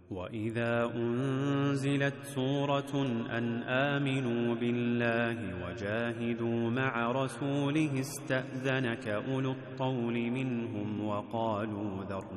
وإذا أنزلت سورة أن آمنوا بالله وجاهدوا مع رسوله استأذنك أولو الطول منهم وقالوا ذرنا